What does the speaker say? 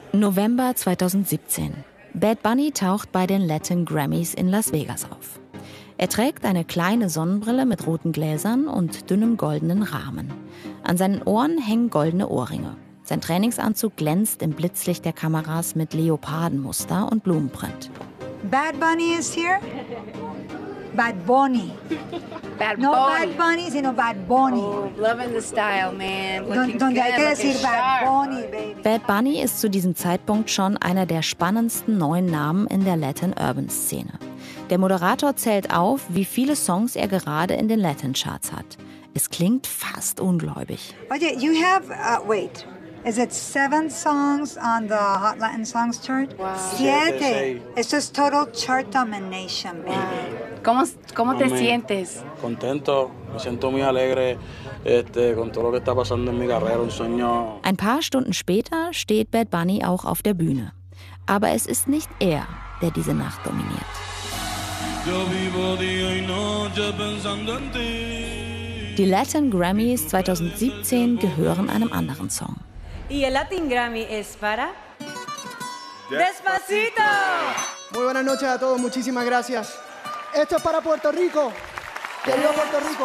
November 2017. Bad Bunny taucht bei den Latin Grammys in Las Vegas auf. Er trägt eine kleine Sonnenbrille mit roten Gläsern und dünnem goldenen Rahmen. An seinen Ohren hängen goldene Ohrringe. Sein Trainingsanzug glänzt im Blitzlicht der Kameras mit Leopardenmuster und Blumenprint. Bad Bunny is here. Bad Bunny. Bad No Bunny. Bad Bunny, sino Bad Bunny. Oh, loving the style, man. Looking Donde hay que good, decir looking Bad sharp. Bunny, baby. Bad Bunny ist zu diesem Zeitpunkt schon einer der spannendsten neuen Namen in der Latin-Urban-Szene. Der Moderator zählt auf, wie viele Songs er gerade in den Latin-Charts hat. Es klingt fast ungläubig. Oye, you have, wait, is it 7 songs on the Hot Latin Songs chart? Wow. 7. It's just total chart domination, baby. ¿Cómo te sientes? Contento, me siento muy alegre con todo lo que está pasando en mi carrera, un sueño. Ein paar Stunden später steht Bad Bunny auch auf der Bühne. Aber es ist nicht er, der diese Nacht dominiert. Die Latin Grammys 2017 gehören einem anderen Song. Y el Latin Grammy es para... ¡Despacito! Muy buenas noches a todos, muchísimas gracias. Esto es para Puerto Rico. Querido Puerto Rico.